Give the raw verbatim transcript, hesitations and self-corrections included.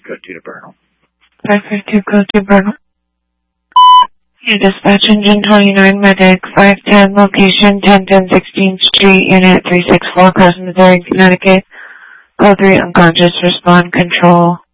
code two to Burnham. five five two, code two, Burnham. Your dispatch engine twenty-nine, medic, five ten, location ten ten sixteenth Street, unit three six four, Cross, Missouri, Connecticut. Code three, unconscious, respond, control.